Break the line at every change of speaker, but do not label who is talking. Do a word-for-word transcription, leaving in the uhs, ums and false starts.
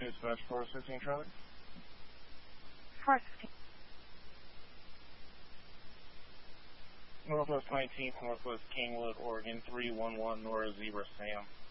Dispatch four sixteen traffic.
four sixteen.
Northwest nineteenth, Northwest Kingwood, Oregon, three one one Nora Zebra Sam.